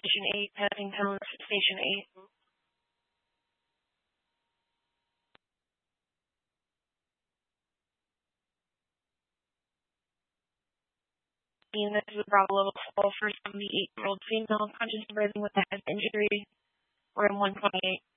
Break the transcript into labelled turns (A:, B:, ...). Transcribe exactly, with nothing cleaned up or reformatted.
A: Station eight, passing tower, Station eight. This is a Bravo level call for seventy-eight-year-old female conscious breathing with a head injury. We're in one twenty-eight.